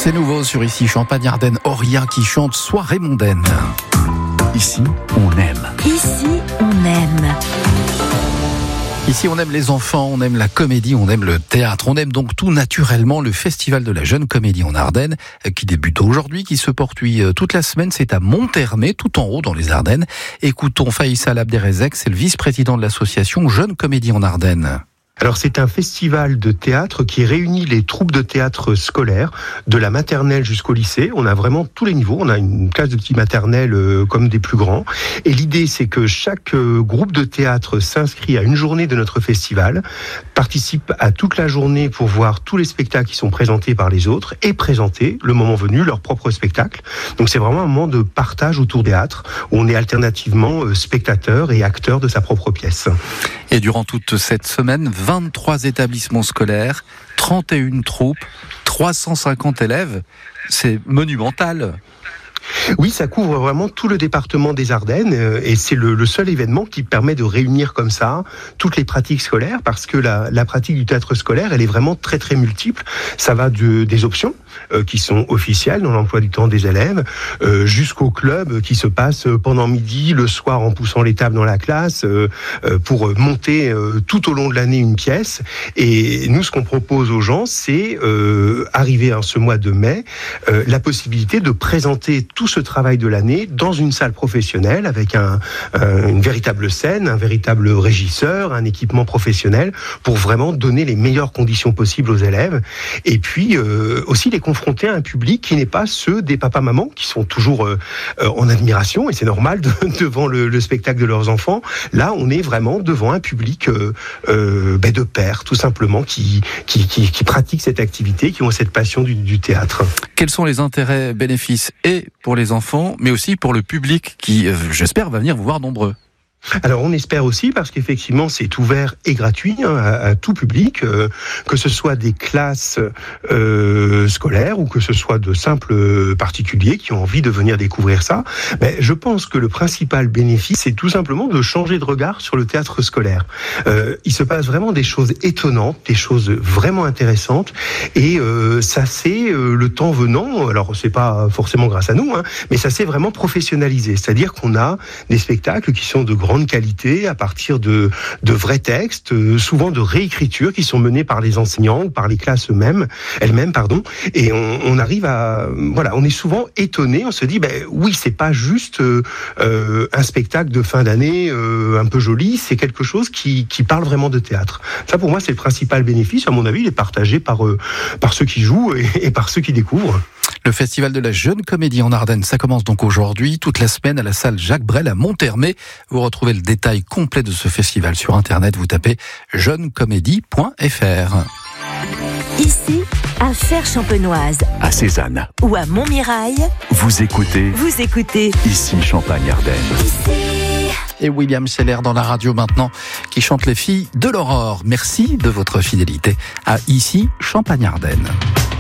C'est nouveau sur Ici Champagne-Ardenne, Auria qui chante Soirée mondaine. Ici, on aime. Ici, on aime. Ici, on aime les enfants, on aime la comédie, on aime le théâtre. On aime donc tout naturellement le Festival de la Jeune Comédie en Ardennes, qui débute aujourd'hui, qui se poursuit toute la semaine. C'est à Monthermé, tout en haut dans les Ardennes. Écoutons Faïssal Abderrezek, c'est le vice-président de l'association Jeune Comédie en Ardennes. Alors c'est un festival de théâtre qui réunit les troupes de théâtre scolaires, de la maternelle jusqu'au lycée. On a vraiment tous les niveaux, on a une classe de petits maternelles comme des plus grands. Et l'idée c'est que chaque groupe de théâtre s'inscrit à une journée de notre festival, participe à toute la journée pour voir tous les spectacles qui sont présentés par les autres et présenter, le moment venu, leur propre spectacle. Donc c'est vraiment un moment de partage autour du théâtre, où on est alternativement spectateur et acteur de sa propre pièce. Et durant toute cette semaine, 23 établissements scolaires, 31 troupes, 350 élèves, c'est monumental. Oui, ça couvre vraiment tout le département des Ardennes et c'est le seul événement qui permet de réunir comme ça toutes les pratiques scolaires, parce que la pratique du théâtre scolaire, elle est vraiment très très multiple. Ça va des options qui sont officielles dans l'emploi du temps des élèves, jusqu'au club qui se passe pendant midi, le soir en poussant les tables dans la classe pour monter tout au long de l'année une pièce. Et nous, ce qu'on propose aux gens, c'est arrivé à ce mois de mai, la possibilité de présenter tout ce travail de l'année dans une salle professionnelle avec une véritable scène, un véritable régisseur, un équipement professionnel pour vraiment donner les meilleures conditions possibles aux élèves. Et puis aussi les confronter à un public qui n'est pas ceux des papas-mamans qui sont toujours en admiration, et c'est normal devant le spectacle de leurs enfants. Là, on est vraiment devant un public de pères, tout simplement, qui pratiquent cette activité, qui ont cette passion du théâtre. Quels sont les intérêts, bénéfices et pour les enfants, mais aussi pour le public qui, j'espère, va venir vous voir nombreux? Alors on espère aussi, parce qu'effectivement c'est ouvert et gratuit à tout public, que ce soit des classes scolaires ou que ce soit de simples particuliers qui ont envie de venir découvrir ça. Mais je pense que le principal bénéfice, c'est tout simplement de changer de regard sur le théâtre scolaire. Il se passe vraiment des choses étonnantes, des choses vraiment intéressantes, et ça c'est le temps venant. Alors c'est pas forcément grâce à nous, mais ça s'est vraiment professionnalisé. C'est-à-dire qu'on a des spectacles qui sont de grande qualité, à partir de vrais textes, souvent de réécritures qui sont menées par les enseignants ou par les classes elles-mêmes, et on arrive à, on est souvent étonné, on se dit, oui, c'est pas juste un spectacle de fin d'année un peu joli, c'est quelque chose qui parle vraiment de théâtre. Ça, pour moi, c'est le principal bénéfice. À mon avis, il est partagé par ceux qui jouent et par ceux qui découvrent. Le Festival de la Jeune Comédie en Ardennes, ça commence donc aujourd'hui, toute la semaine à la salle Jacques Brel à Monthermé. Vous retrouvez le détail complet de ce festival sur Internet, vous tapez jeunecomédie.fr. Ici, à Fère-Champenoise, à Cézanne ou à Montmirail, vous écoutez Ici Champagne-Ardenne. Et William Scheller dans la radio maintenant, qui chante les filles de l'aurore. Merci de votre fidélité à Ici Champagne-Ardenne.